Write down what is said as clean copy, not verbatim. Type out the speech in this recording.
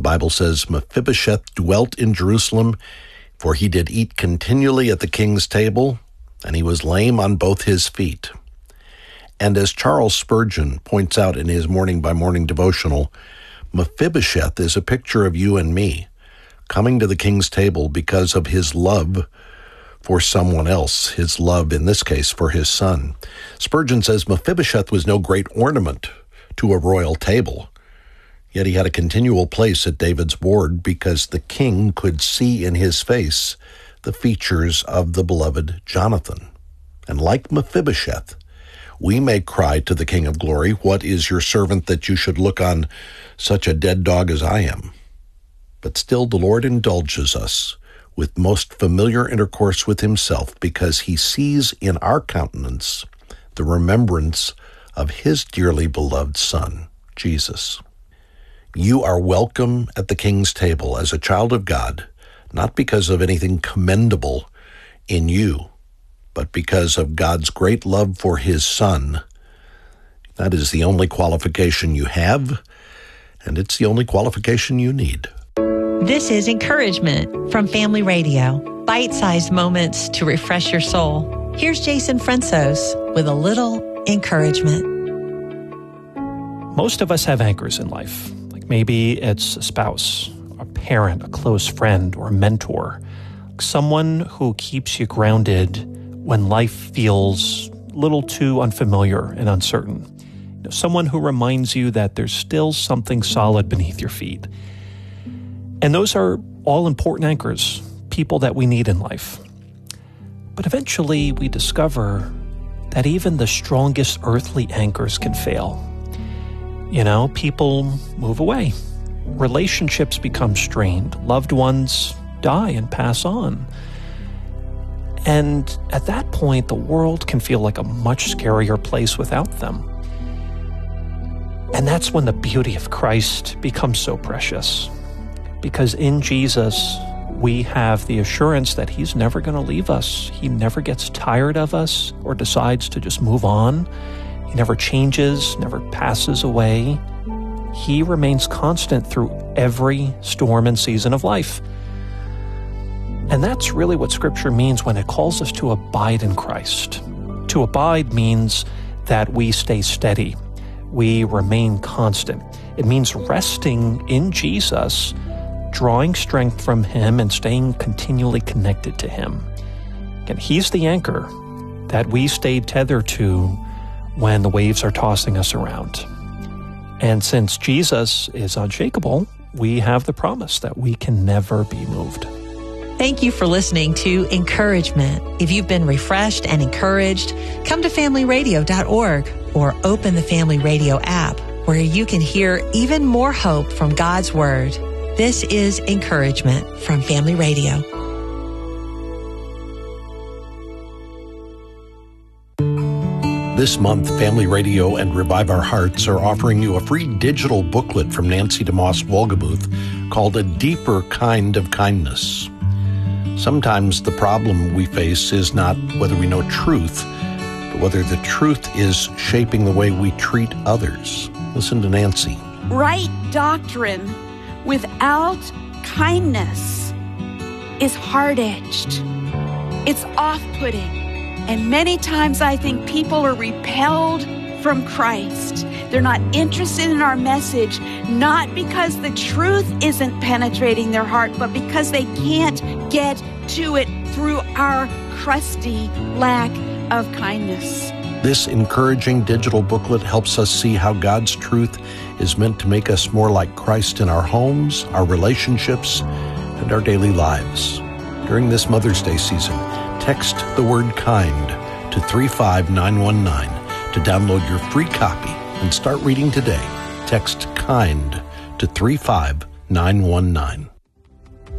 Bible says, Mephibosheth dwelt in Jerusalem, for he did eat continually at the king's table, and he was lame on both his feet. And as Charles Spurgeon points out in his Morning by Morning devotional, Mephibosheth is a picture of you and me, coming to the king's table because of his love for someone else, his love, in this case, for his son. Spurgeon says Mephibosheth was no great ornament to a royal table, yet he had a continual place at David's board because the king could see in his face the features of the beloved Jonathan. And like Mephibosheth, we may cry to the King of Glory, "What is your servant that you should look on such a dead dog as I am?" But still the Lord indulges us with most familiar intercourse with himself because he sees in our countenance the remembrance of his dearly beloved Son, Jesus. You are welcome at the King's table as a child of God, not because of anything commendable in you, but because of God's great love for his Son. That is the only qualification you have, and it's the only qualification you need. This is Encouragement from Family Radio. Bite-sized moments to refresh your soul. Here's Jason Fransos with a little encouragement. Most of us have anchors in life. Like maybe it's a spouse, a parent, a close friend, or a mentor. Someone who keeps you grounded when life feels a little too unfamiliar and uncertain. Someone who reminds you that there's still something solid beneath your feet. And those are all important anchors, people that we need in life. But eventually we discover that even the strongest earthly anchors can fail. People move away. Relationships become strained. Loved ones die and pass on. And at that point, the world can feel like a much scarier place without them. And that's when the beauty of Christ becomes so precious. Because in Jesus, we have the assurance that he's never going to leave us. He never gets tired of us or decides to just move on. He never changes, never passes away. He remains constant through every storm and season of life. And that's really what Scripture means when it calls us to abide in Christ. To abide means that we stay steady. We remain constant. It means resting in Jesus, drawing strength from him and staying continually connected to him. And he's the anchor that we stay tethered to when the waves are tossing us around. And since Jesus is unshakable, we have the promise that we can never be moved. Thank you for listening to Encouragement. If you've been refreshed and encouraged, come to familyradio.org or open the Family Radio app where you can hear even more hope from God's Word. This is Encouragement from Family Radio. This month, Family Radio and Revive Our Hearts are offering you a free digital booklet from Nancy DeMoss Wolgemuth called A Deeper Kind of Kindness. Sometimes the problem we face is not whether we know truth, but whether the truth is shaping the way we treat others. Listen to Nancy. Right doctrine without kindness is hard-edged. It's off-putting. And many times I think people are repelled from Christ. They're not interested in our message, not because the truth isn't penetrating their heart, but because they can't get to it through our crusty lack of kindness. This encouraging digital booklet helps us see how God's truth is meant to make us more like Christ in our homes, our relationships, and our daily lives. During this Mother's Day season, text the word kind to 35919 to download your free copy and start reading today. Text kind to 35919.